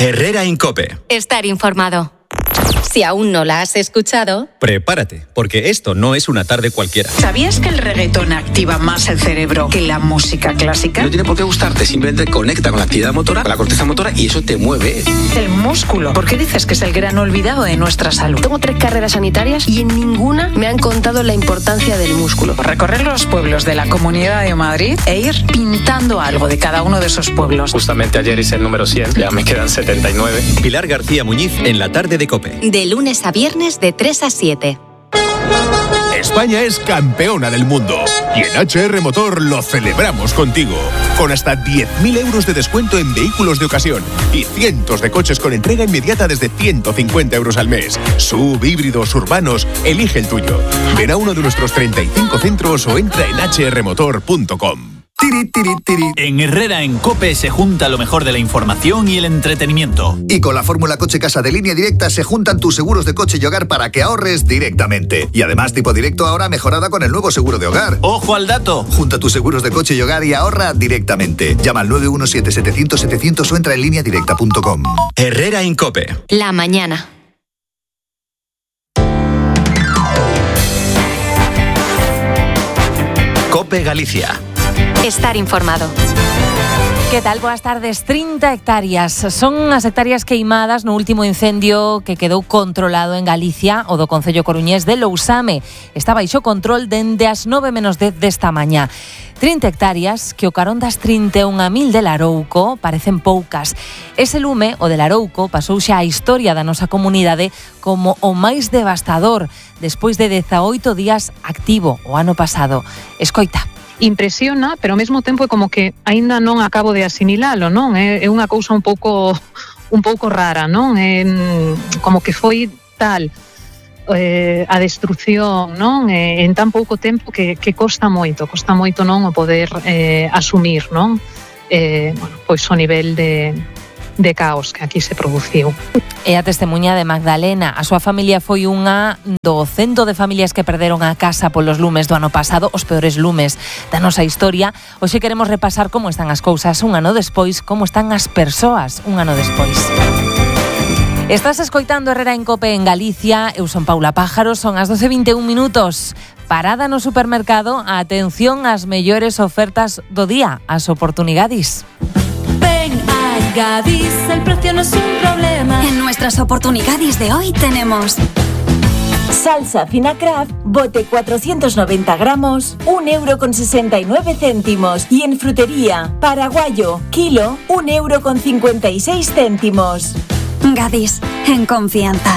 Herrera en COPE. Estar informado. Si aún no la has escuchado, prepárate, porque esto no es una tarde cualquiera. ¿Sabías que el reggaetón activa más el cerebro que la música clásica? No tiene por qué gustarte, simplemente conecta con la actividad motora, con la corteza motora, y eso te mueve. El músculo. ¿Por qué dices que es el gran olvidado de nuestra salud? Tengo 3 carreras sanitarias y en ninguna me han contado la importancia del músculo. Recorrer los pueblos de la Comunidad de Madrid e ir pintando algo de cada uno de esos pueblos. Justamente ayer hice el número 100, ya me quedan 79. Pilar García Muñiz en la tarde de COPE. de lunes a viernes de 3 a 7. España es campeona del mundo y en HR Motor lo celebramos contigo. Con hasta 10.000 euros de descuento en vehículos de ocasión y cientos de coches con entrega inmediata desde 150 euros al mes. SUV, híbridos, urbanos, elige el tuyo. Ven a uno de nuestros 35 centros o entra en hrmotor.com. En Herrera en COPE se junta lo mejor de la información y el entretenimiento. Y con la fórmula Coche Casa de Línea Directa se juntan tus seguros de coche y hogar para que ahorres directamente. Y además Tipo Directo ahora mejorada con el nuevo seguro de hogar. ¡Ojo al dato! Junta tus seguros de coche y hogar y ahorra directamente. Llama al 917-700-700 o entra en lineadirecta.com. Herrera en COPE. La mañana. COPE Galicia. Estar informado. Que tal? Boas tardes. 30 hectáreas. Son as hectáreas queimadas no último incendio que quedou controlado en Galicia, o do concello coruñés de Lousame. Está baixo control dende as 9:10 desta mañá. 30 hectáreas que o carón das 31.000 de Larouco parecen poucas. Ese lume, o de Larouco, pasou xa a historia da nosa comunidade como o máis devastador despois de 18 días activo o ano pasado. Escoita. Impresiona, pero ao mesmo tempo é como que aínda non acabo de asimilalo, non? É unha cousa un pouco rara, non? Como que foi tal a destrucción, non? En tan pouco tempo que costa moito, non o poder asumir, non? Pois o nivel de caos que aquí se produciu. É a testemuña de Magdalena. A súa familia foi unha do cento de familias que perderon a casa polos lumes do ano pasado, os peores lumes da nosa historia. Hoxe queremos repasar como están as cousas un ano despois, como están as persoas un ano despois. Estás escoitando Herrera en COPE en Galicia. Eu son Paula Pájaro, son as 12:21 minutos. Parada no supermercado, atención ás mellores ofertas do día, as oportunidades. Gadis, el precio no es un problema. En nuestras oportunidades de hoy tenemos salsa fina Kraft, bote 490 gramos, 1,69 €. Y en frutería, paraguayo, kilo, 1,56 €. Gadis, en confianza.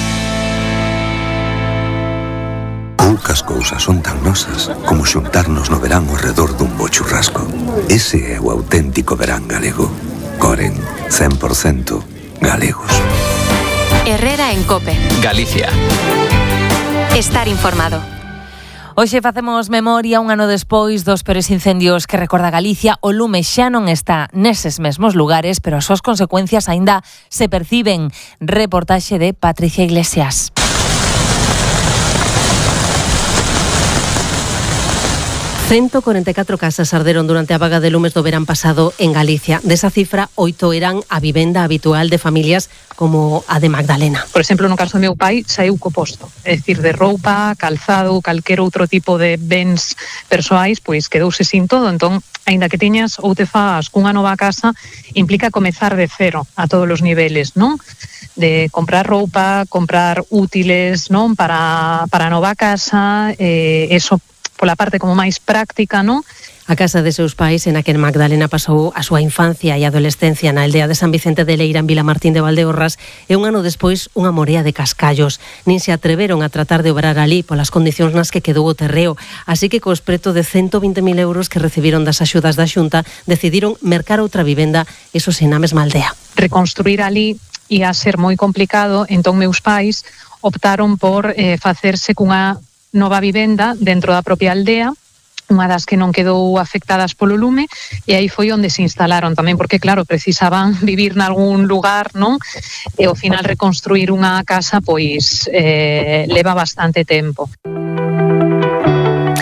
Poucas cousas son tan nosas como xuntarnos no verán ao redor dun bo churrasco. Ese é o auténtico verán galego. Coren, 100% galegos. Herrera en COPE. Galicia. Estar informado. Hoxe facemos memoria un ano despois dos peores incendios que recorda Galicia. O lume xa non está neses mesmos lugares, pero as súas consecuencias aínda se perciben. Reportaxe de Patricia Iglesias. ...144 casas arderon durante a vaga de lumes do verán pasado en Galicia. Desa cifra, 8 eran a vivenda habitual de familias como a de Magdalena. Por exemplo, no caso do meu pai, saiu co posto. É dicir, de roupa, calzado, calquer outro tipo de bens persoais, pois quedouse sin todo. Entón, aínda que tiñas ou te faz cunha nova casa, implica comezar de cero a todos os niveles, non? De comprar roupa, comprar útiles, non? Para a nova casa, eso pola parte como máis práctica, non? A casa de seus pais, en a que Magdalena pasou a súa infancia e adolescencia na aldea de San Vicente de Leira, en Vilamartín de Valdeorras, e un ano despois unha morea de cascallos. Nin se atreveron a tratar de obrar ali polas condicións nas que quedou o terreo, así que cos preto de 120.000 euros que recibiron das axudas da Xunta, decidiron mercar outra vivenda, eso sen na mesma aldea. Reconstruir ali ia ser moi complicado, entón meus pais optaron por facerse cunha nova vivenda dentro da propia aldea, unha das que non quedou afectadas polo lume, e aí foi onde se instalaron tamén, porque claro, precisaban vivir nalgún lugar, non? E ao final reconstruir unha casa pois leva bastante tempo. O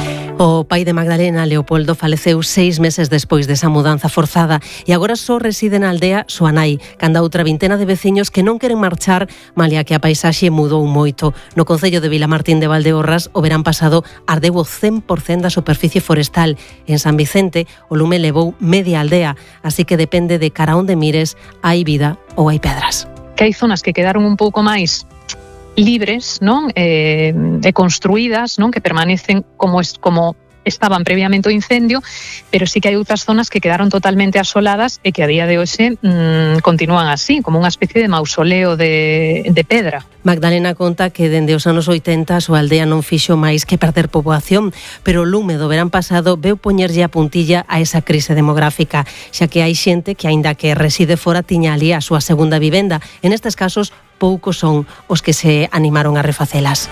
O pai de Magdalena, Leopoldo, faleceu 6 meses despois desa mudanza forzada e agora só reside na aldea súa nai, canda outra vintena de veciños que non queren marchar, malia que a paisaxe mudou moito. No concello de Vilamartín de Valdeorras, o verán pasado ardeu o 100% da superficie forestal. En San Vicente, o lume levou media aldea, así que depende de cara onde mires, hai vida ou hai pedras. Que hai zonas que quedaron un pouco máis libres, non? E construídas, non? Que permanecen como estaban previamente o incendio, pero sí que hai outras zonas que quedaron totalmente asoladas e que a día de hoxe continúan así, como unha especie de mausoleo de pedra. Magdalena conta que dende os anos 80 a súa aldea non fixo máis que perder poboación, pero o lume do verán pasado veu poñerlle a puntilla a esa crise demográfica, xa que hai xente que, aínda que reside fora, tiña ali a súa segunda vivenda. En estes casos, poucos son os que se animaron a refacelas.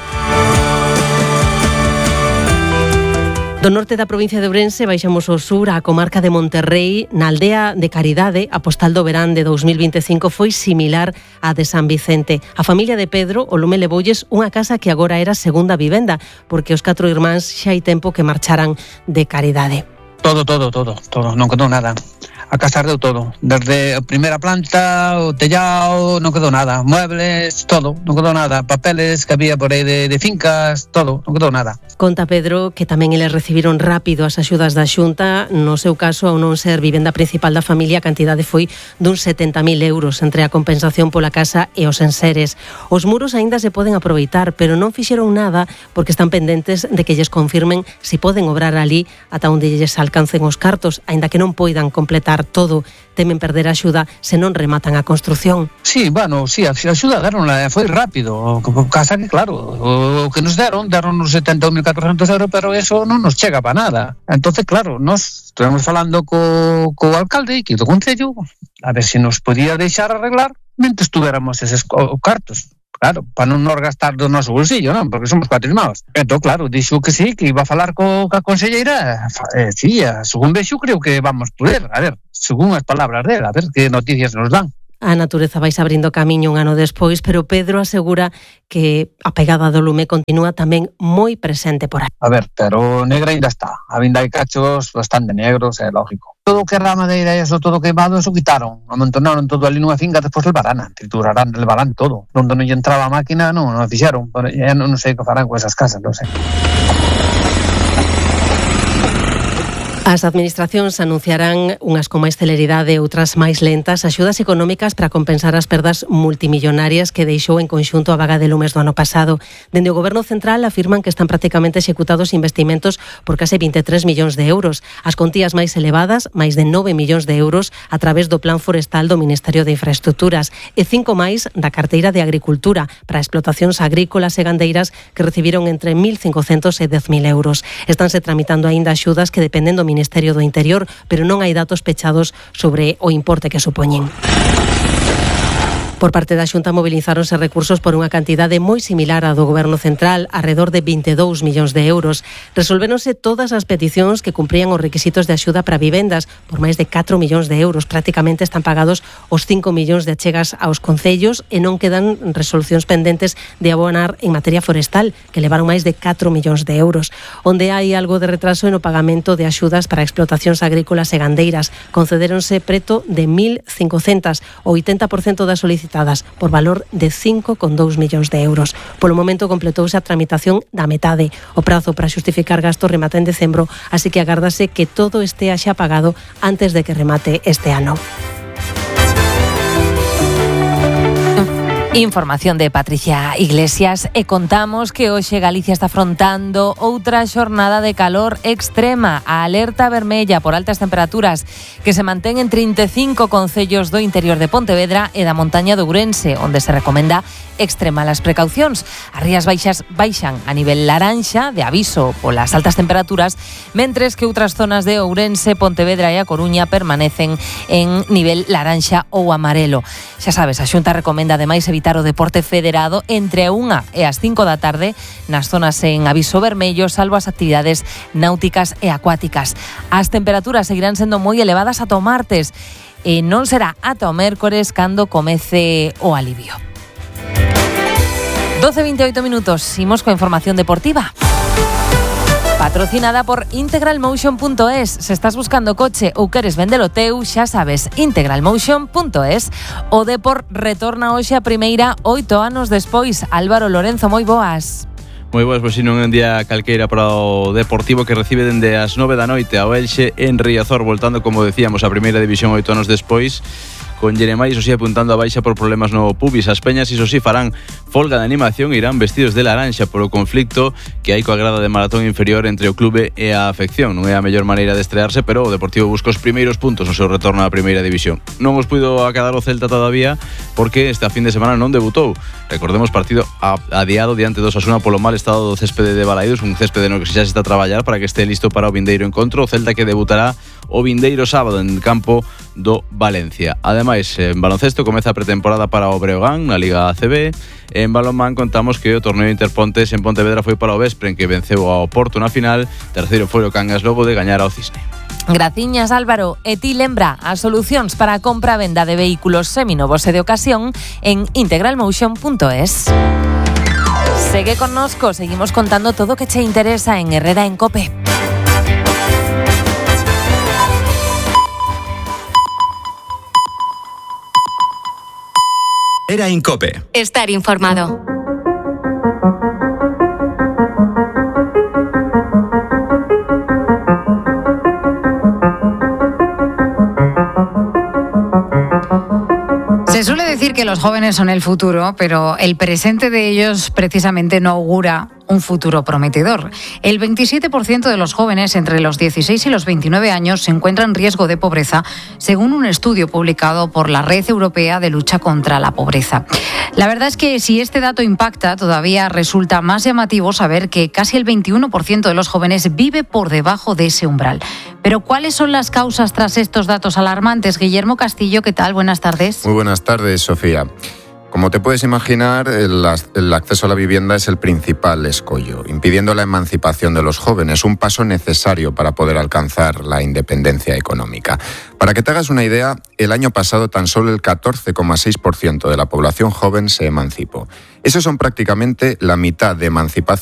Do norte da provincia de Ourense baixamos ao sur á comarca de Monterrei. Na aldea de Caridade, a postal do verán de 2025 foi similar á de San Vicente. A familia de Pedro, o lume levoulles unha casa que agora era segunda vivenda, porque os 4 irmáns xa hai tempo que marcharan de Caridade. Todo, non quedou nada. A casa ardeu todo, desde a primeira planta, o tellado, non quedou nada, muebles, todo, non quedou nada, papeles que había por aí de fincas, todo, non quedou nada. Conta Pedro que tamén eles recibiron rápido as axudas da Xunta. No seu caso, ao non ser vivenda principal da familia, a cantidade foi duns 70.000 euros entre a compensación pola casa e os enseres. Os muros aínda se poden aproveitar, pero non fixeron nada porque están pendentes de que lles confirmen se poden obrar ali ata onde lles alcancen os cartos, aínda que non poidan completar todo. Temen perder a axuda se non rematan a construción. Sí, bueno, sí, a axuda deronla, foi rápido. O casa que, claro, o que nos deron uns 70.400 euros, pero eso non nos chega para nada. Entonces, claro, nos estuvemos falando co alcalde e do concello a ver se nos podía deixar arreglar mentre estuviéramos eses cartos. Claro, para non nos gastar do noso bolsillo, non? Porque somos 4 irmãos. Entón, claro, dixo que sí, que iba a falar coa conselleira. Sí, según vexo, creo que vamos poder. A ver, según as palabras dela, a ver que noticias nos dan. A natureza vais abrindo camiño un ano despois, pero Pedro asegura que a pegada do lume continúa tamén moi presente por aí. A ver, pero negra ainda está. A vinda hai cachos bastante negros, é lógico. Todo o que era madeira e eso, todo queimado, eso quitaron. Amontonaron todo ali nunha finca, despois levarán, triturarán, levarán todo. Donde non lle entraba a máquina, non fixeron. Non sei que farán con esas casas, non sei. As administracións anunciarán unhas con máis celeridade e outras máis lentas axudas económicas para compensar as perdas multimillonarias que deixou en conxunto a vaga de lumes do ano pasado. Dende o Goberno Central afirman que están prácticamente executados investimentos por case 23 millóns de euros. As contías máis elevadas, máis de 9 millóns de euros a través do Plan Forestal do Ministerio de Infraestructuras e 5 máis da carteira de Agricultura para explotacións agrícolas e gandeiras que recibiron entre 1.500 e 10.000 euros. Estánse tramitando aínda axudas que dependen do Ministerio do Interior, pero non hai datos pechados sobre o importe que supoñen. Por parte da Xunta mobilizáronse recursos por unha cantidade moi similar á do Goberno Central, arredor de 22 millóns de euros. Resolvéronse todas as peticións que cumprían os requisitos de axuda para vivendas por máis de 4 millóns de euros. Prácticamente están pagados os 5 millóns de achegas aos concellos e non quedan resolucións pendentes de abonar en materia forestal, que levaron máis de 4 millóns de euros. Onde hai algo de retraso no pagamento de axudas para explotacións agrícolas e gandeiras. Concedéronse preto de 1.500, o 80% das solicitadas por valor de 5,2 millóns de euros. Polo momento completouse a tramitación da metade. O prazo para xustificar gastos remata en decembro, así que agárdase que todo estea xa pagado antes de que remate este ano. Información de Patricia Iglesias e contamos que hoxe Galicia está afrontando outra xornada de calor extrema. A alerta vermella por altas temperaturas que se mantén en 35 concellos do interior de Pontevedra e da montaña de Ourense, onde se recomenda extremar as precaucións. As rías baixas baixan a nivel laranxa de aviso polas altas temperaturas, mentres que outras zonas de Ourense, Pontevedra e A Coruña permanecen en nivel laranxa ou amarelo. Xa sabes, a Xunta recomenda ademais evitar o deporte federado entre a 1 e as 5 da tarde nas zonas en aviso vermello, salvo as actividades náuticas e acuáticas. As temperaturas seguirán sendo moi elevadas ata o martes e non será ata o mércores cando comece o alivio. 12:28 minutos, imos coa información deportiva. Patrocinada por integralmotion.es. Se estás buscando coche ou queres vendelo teu, xa sabes, integralmotion.es. O Depor retorna hoxe a primeira 8 anos despois. Álvaro Lorenzo, moi boas. Moi boas, pois non é un día calqueira para o Deportivo, que recibe dende as 9 da noite ao Elxe en Riazor, voltando, como decíamos, a primeira división 8 anos despois, con Jeremai, iso sí, apuntando a baixa por problemas no pubis. As peñas, iso sí, farán folga de animación e irán vestidos de laranxa polo conflicto que hai coa grada de maratón inferior entre o clube e a afección. Non é a mellor maneira de estrearse, pero o Deportivo busca os primeiros puntos no seu retorno á primeira división. Non os puido acadar o Celta todavía porque esta fin de semana non debutou. Recordemos, partido adiado diante do Osasuna polo mal estado do céspede de Balaídos, un céspede no que xa se está a traballar para que este listo para o vindeiro encontro. O Celta que debutará o vindeiro sábado en campo do Valencia. Ademais, en baloncesto comeza a pretemporada para o Breogán na Liga ACB. En balonmán contamos que o torneo Interpontes en Pontevedra foi para o Vespre, en que venceu ao Porto na final. Terceiro foi o Cangas logo de gañar ao Cisne. Graciñas, Álvaro. E ti lembra as solucións para a compra e venda de vehículos seminovos e de ocasión en integralmotion.es. Segue connosco, seguimos contando todo o que che interesa en Herrera en Cope. Herrera en Cope. Estar informado. Se suele decir que los jóvenes son el futuro, pero el presente de ellos precisamente no augura un futuro prometedor. El 27% de los jóvenes entre los 16 y los 29 años se encuentra en riesgo de pobreza, según un estudio publicado por la Red Europea de Lucha contra la Pobreza. La verdad es que si este dato impacta, todavía resulta más llamativo saber que casi el 21% de los jóvenes vive por debajo de ese umbral. Pero ¿cuáles son las causas tras estos datos alarmantes? Guillermo Castillo, ¿qué tal? Buenas tardes. Muy buenas tardes, Sofía. Como te puedes imaginar, el acceso a la vivienda es el principal escollo, impidiendo la emancipación de los jóvenes, un paso necesario para poder alcanzar la independencia económica. Para que te hagas una idea, el año pasado tan solo el 14,6% de la población joven se emancipó. Esos son prácticamente la mitad de emancipación